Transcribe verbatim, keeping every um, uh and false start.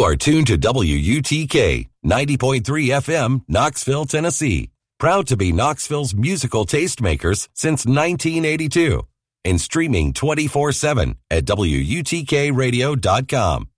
are tuned to W U T K ninety point three F M, Knoxville, Tennessee. Proud to be Knoxville's musical tastemakers since nineteen eighty-two. And streaming twenty-four seven at W U T K radio dot com.